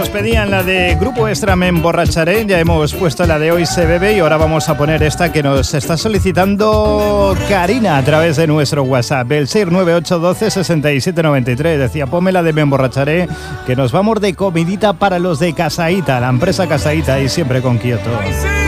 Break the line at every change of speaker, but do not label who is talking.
nos pedían la de Grupo Extra Me Emborracharé, ya hemos puesto la de Hoy se bebe y ahora vamos a poner esta que nos está solicitando Karina a través de nuestro WhatsApp, el 698126793. Decía, ponme la de Me Emborracharé, que nos vamos de comidita para los de Casaíta, la empresa Casaíta y siempre con Kioto.